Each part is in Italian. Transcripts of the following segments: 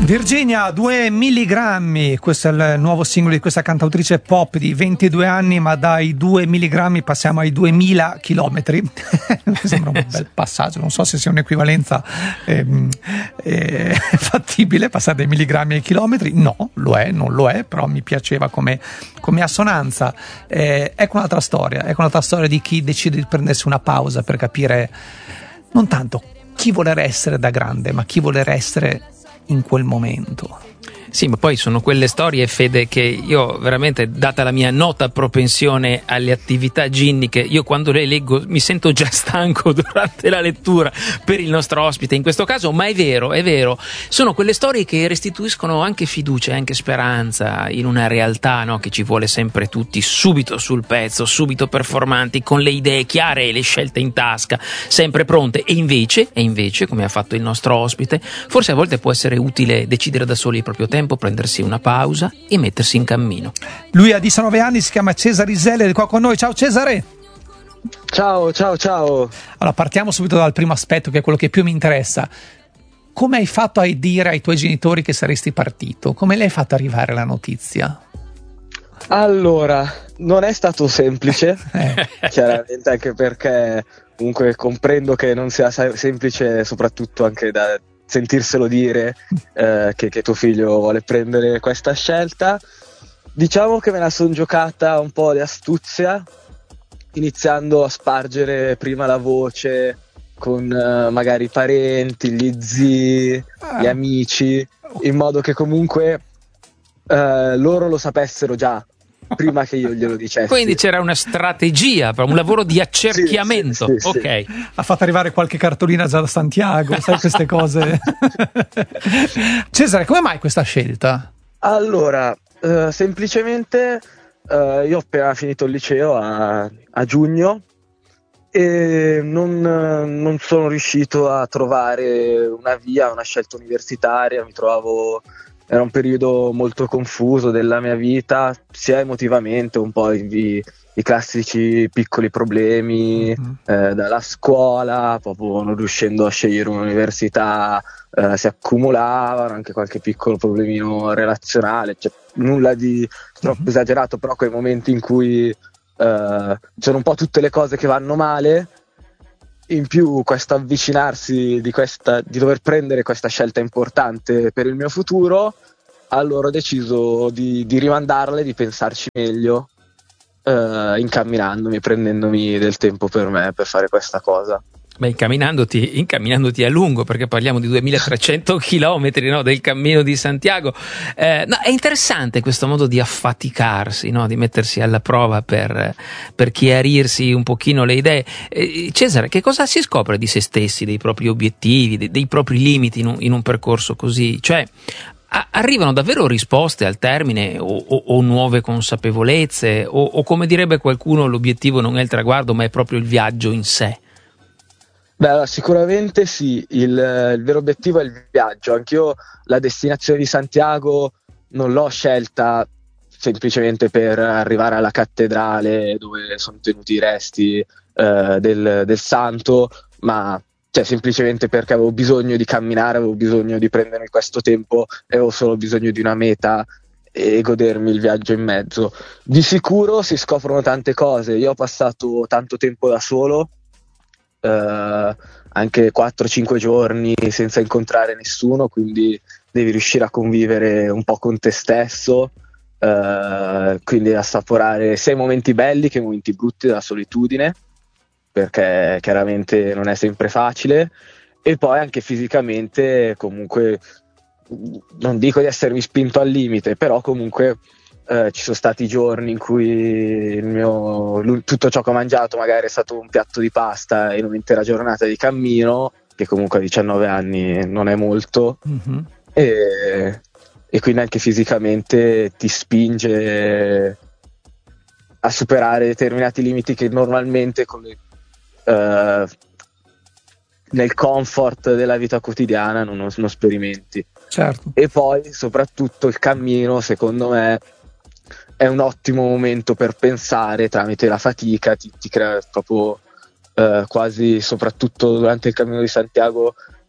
Virginia, 2 milligrammi, questo è il nuovo singolo di questa cantautrice pop di 22 anni, ma dai 2 milligrammi passiamo ai 2000 chilometri. Mi sembra un bel passaggio, non so se sia un'equivalenza fattibile, passare dai milligrammi ai chilometri. No, lo è, non lo è, però mi piaceva come assonanza. Ecco un'altra storia di chi decide di prendersi una pausa per capire non tanto chi voler essere da grande, ma chi voler essere in quel momento. Sì, ma poi sono quelle storie, Fede, che io veramente, data la mia nota propensione alle attività ginniche, io quando le leggo mi sento già stanco durante la lettura per il nostro ospite in questo caso, ma è vero, sono quelle storie che restituiscono anche fiducia e anche speranza in una realtà, no, che ci vuole sempre tutti subito sul pezzo, subito performanti, con le idee chiare e le scelte in tasca, sempre pronte. E invece, come ha fatto il nostro ospite, forse a volte può essere utile decidere da soli il proprio tempo, prendersi una pausa e mettersi in cammino. Lui ha 19 anni, si chiama Cesare Iselle ed è qua con noi. Ciao Cesare! Ciao. Allora, partiamo subito dal primo aspetto, che è quello che più mi interessa. Come hai fatto a dire ai tuoi genitori che saresti partito? Come le hai fatto arrivare la notizia? Allora, non è stato semplice, chiaramente, anche perché comunque comprendo che non sia semplice, soprattutto anche da sentirselo dire che tuo figlio vuole prendere questa scelta. Diciamo che me la son giocata un po' di astuzia, iniziando a spargere prima la voce con magari i parenti, gli zii, gli amici, in modo che comunque loro lo sapessero già prima che io glielo dicessi. Quindi c'era una strategia, un lavoro di accerchiamento. Sì. Ok. Ha fatto arrivare qualche cartolina già da Santiago, sai, queste cose. Cesare, come mai questa scelta? Allora, semplicemente io ho appena finito il liceo a giugno e non sono riuscito a trovare una scelta universitaria. Era un periodo molto confuso della mia vita, sia emotivamente, un po' i classici piccoli problemi dalla scuola, proprio non riuscendo a scegliere un'università, si accumulavano anche qualche piccolo problemino relazionale, cioè nulla di troppo esagerato, però quei momenti in cui sono un po' tutte le cose che vanno male. In più questo avvicinarsi di dover prendere questa scelta importante per il mio futuro, allora ho deciso di rimandarla e di pensarci meglio, incamminandomi, prendendomi del tempo per me per fare questa cosa. Beh, incamminandoti a lungo, perché parliamo di 2300 chilometri, no, del Cammino di Santiago. No, è interessante questo modo di affaticarsi, no, di mettersi alla prova per chiarirsi un pochino le idee. Cesare, che cosa si scopre di se stessi, dei propri obiettivi, dei propri limiti in un percorso così? Cioè, arrivano davvero risposte al termine o nuove consapevolezze o come direbbe qualcuno, l'obiettivo non è il traguardo ma è proprio il viaggio in sé? Beh, allora, sicuramente sì, il vero obiettivo è il viaggio. Anch'io la destinazione di Santiago non l'ho scelta semplicemente per arrivare alla cattedrale dove sono tenuti i resti del santo, ma cioè, semplicemente perché avevo bisogno di camminare, avevo bisogno di prendermi questo tempo e avevo solo bisogno di una meta e godermi il viaggio in mezzo. Di sicuro si scoprono tante cose. Io ho passato tanto tempo da solo, anche 4-5 giorni senza incontrare nessuno, quindi devi riuscire a convivere un po' con te stesso, quindi assaporare sia i momenti belli che i momenti brutti della solitudine, perché chiaramente non è sempre facile, e poi anche fisicamente comunque non dico di essermi spinto al limite, però comunque ci sono stati giorni in cui tutto ciò che ho mangiato magari è stato un piatto di pasta in un'intera giornata di cammino, che comunque a 19 anni non è molto, e quindi anche fisicamente ti spinge a superare determinati limiti che normalmente nel comfort della vita quotidiana non sperimenti. Certo. E poi soprattutto il cammino, secondo me, è un ottimo momento per pensare tramite la fatica, ti crea proprio quasi, soprattutto durante il Cammino di Santiago,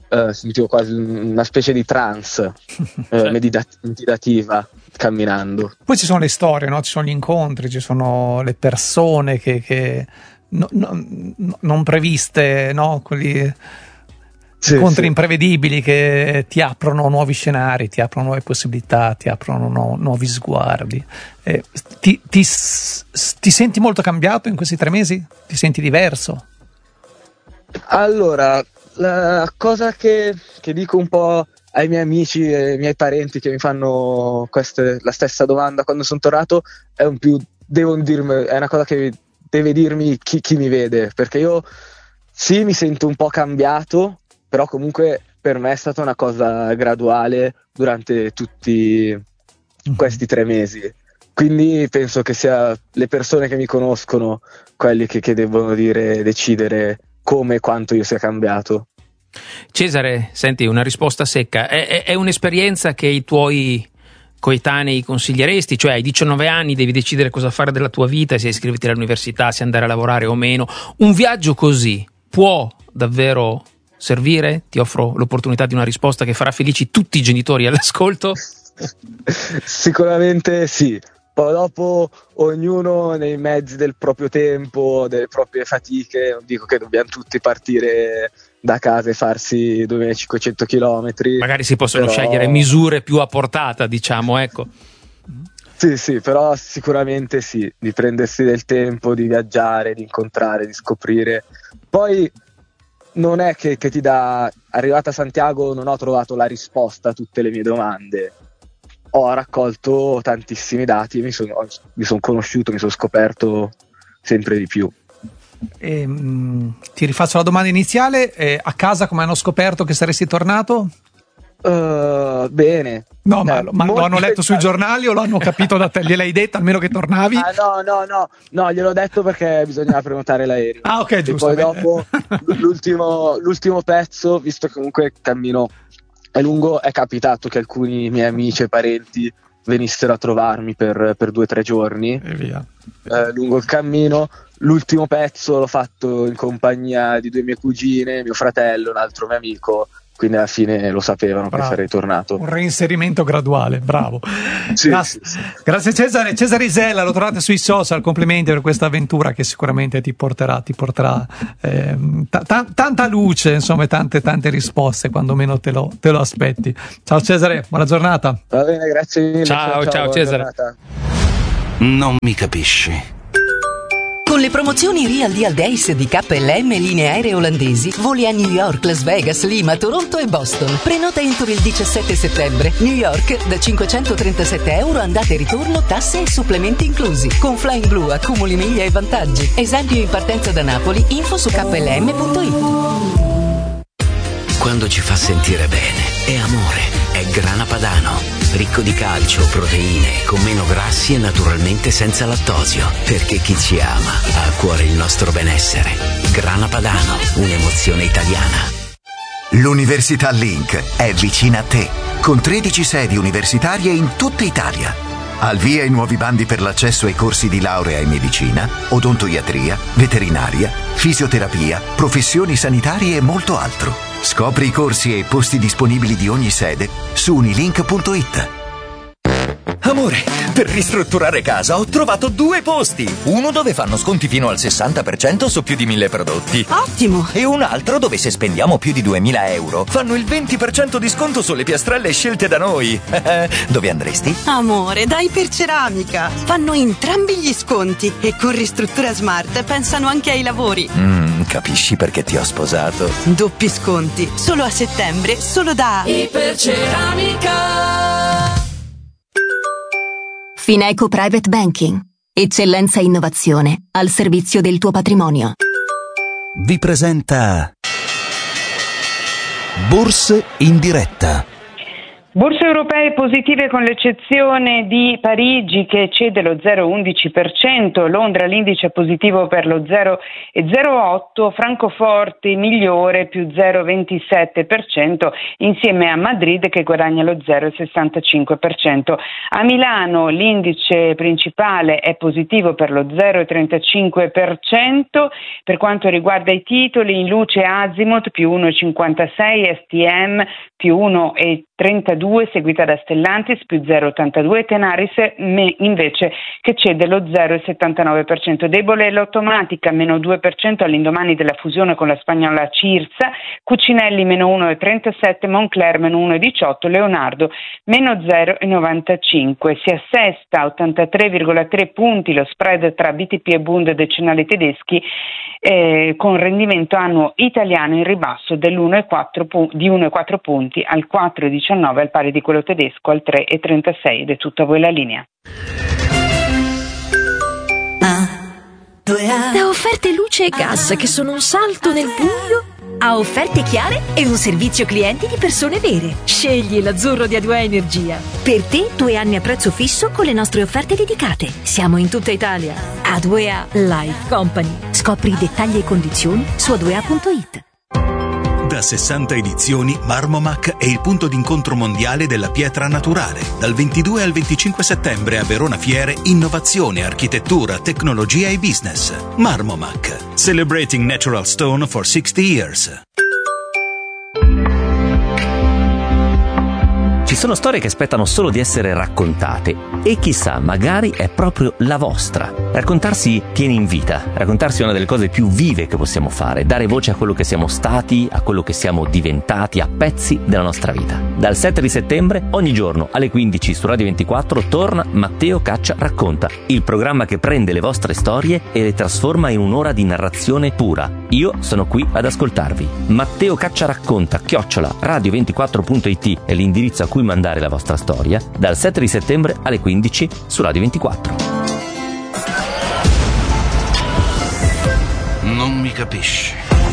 sentivo quasi una specie di trance meditativa camminando. Poi ci sono le storie, no? Ci sono gli incontri, ci sono le persone che non previste, no? Quelli incontri imprevedibili che ti aprono nuovi scenari, ti aprono nuove possibilità, ti aprono nuovi sguardi. Ti senti molto cambiato in questi 3 mesi? Ti senti diverso? Allora, la cosa che dico un po' ai miei amici e ai miei parenti che mi fanno la stessa domanda quando sono tornato è una cosa che deve dirmi chi mi vede, perché io sì, mi sento un po' cambiato, però comunque per me è stata una cosa graduale durante tutti questi 3 mesi. Quindi penso che sia le persone che mi conoscono quelli che devono decidere come e quanto io sia cambiato. Cesare, senti, una risposta secca. È un'esperienza che i tuoi coetanei consiglieresti? Cioè, hai 19 anni, devi decidere cosa fare della tua vita, se iscriverti all'università, se andare a lavorare o meno. Un viaggio così può davvero servire? Ti offro l'opportunità di una risposta che farà felici tutti i genitori all'ascolto. Sicuramente sì. Poi dopo ognuno nei mezzi del proprio tempo, delle proprie fatiche, non dico che dobbiamo tutti partire da casa e farsi 2500 chilometri. Magari si possono scegliere misure più a portata, diciamo, ecco. Sì, però sicuramente sì, di prendersi del tempo, di viaggiare, di incontrare, di scoprire. Poi non è che ti dà, arrivata a Santiago non ho trovato la risposta a tutte le mie domande. Ho raccolto tantissimi dati, mi sono conosciuto, mi sono scoperto sempre di più. Ti rifaccio la domanda iniziale. A casa come hanno scoperto che saresti tornato? Bene. No, ma lo hanno letto sui giornali o lo hanno capito da te? Gliel'hai detto almeno che tornavi? No, gliel'ho detto perché bisognava prenotare l'aereo. Ah, ok, giusto. E poi dopo l'ultimo pezzo, visto che comunque cammino è lungo, è capitato che alcuni miei amici e parenti venissero a trovarmi per 2 o 3 giorni e via. Lungo il cammino. L'ultimo pezzo l'ho fatto in compagnia di 2 mie cugine, mio fratello, un altro mio amico, quindi alla fine lo sapevano. Bravo. Che sarei tornato. Un reinserimento graduale, bravo. Sì. Grazie Cesare Isella, lo trovate sui social, complimenti per questa avventura che sicuramente ti porterà tanta luce, insomma, tante risposte quando meno te lo aspetti. Ciao Cesare, buona giornata. Va bene, grazie mille. Ciao Cesare. Giornata. Non mi capisci. Con le promozioni Real Deal Days di KLM e linee aeree olandesi, voli a New York, Las Vegas, Lima, Toronto e Boston. Prenota entro il 17 settembre. New York da €537 andata e ritorno, tasse e supplementi inclusi. Con Flying Blue accumuli miglia e vantaggi. Esempio in partenza da Napoli, info su klm.it. Quando ci fa sentire bene, è amore, è Grana Padano. Ricco di calcio, proteine, con meno grassi e naturalmente senza lattosio. Perché chi ci ama ha a cuore il nostro benessere. Grana Padano, un'emozione italiana. L'Università Link è vicina a te, con 13 sedi universitarie in tutta Italia. Al via i nuovi bandi per l'accesso ai corsi di laurea in medicina, odontoiatria, veterinaria, fisioterapia, professioni sanitarie e molto altro. Scopri i corsi e i posti disponibili di ogni sede su unilink.it. Amore, per ristrutturare casa ho trovato 2 posti. Uno dove fanno sconti fino al 60% su più di 1000 prodotti. Ottimo! E un altro dove se spendiamo più di 2000 euro fanno il 20% di sconto sulle piastrelle scelte da noi. Dove andresti? Amore, dai Iperceramica. Fanno entrambi gli sconti e con Ristruttura Smart pensano anche ai lavori. Capisci perché ti ho sposato? Doppi sconti, solo a settembre, solo da Iperceramica. Fineco Private Banking. Eccellenza e innovazione al servizio del tuo patrimonio. Vi presenta Borse in diretta. Borse europee positive con l'eccezione di Parigi che cede lo 0,11%, Londra l'indice positivo per lo 0,08%, Francoforte migliore più 0,27% insieme a Madrid che guadagna lo 0,65%. A Milano l'indice principale è positivo per lo 0,35%, per quanto riguarda i titoli in luce Azimut più 1,56%, STM più 1,32%, seguita da Stellantis più 0,82%, Tenaris invece che cede lo 0,79%. Debole l'Automatica meno 2% all'indomani della fusione con la spagnola Cirsa, Cucinelli meno 1,37%, Moncler meno 1,18%, Leonardo meno 0,95%. Si assesta a 83,3 punti lo spread tra BTP e Bund decennali tedeschi con rendimento annuo italiano in ribasso di 1,4 punti al 4,19 al pari di quello tedesco al 3,36 ed è tutta a voi la linea. Da offerte luce e gas che sono un salto nel buio a offerte chiare e un servizio clienti di persone vere. Scegli l'azzurro di A2A Energia. Per te 2 anni a prezzo fisso con le nostre offerte dedicate. Siamo in tutta Italia. A2A Life Company. Scopri i dettagli e condizioni su a2a.it. Da 60 edizioni, Marmomac è il punto d'incontro mondiale della pietra naturale. Dal 22 al 25 settembre a Verona Fiere, innovazione, architettura, tecnologia e business. Marmomac, celebrating natural stone for 60 years. Ci sono storie che aspettano solo di essere raccontate e chissà, magari è proprio la vostra. Raccontarsi tiene in vita, raccontarsi è una delle cose più vive che possiamo fare, dare voce a quello che siamo stati, a quello che siamo diventati, a pezzi della nostra vita. Dal 7 di settembre, ogni giorno alle 15 su Radio 24 torna Matteo Caccia Racconta, il programma che prende le vostre storie e le trasforma in un'ora di narrazione pura. Io sono qui ad ascoltarvi. Matteo Caccia Racconta @radio24.it è l'indirizzo a cui mandare la vostra storia, dal 7 di settembre alle 15 su Radio 24. Non mi capisci.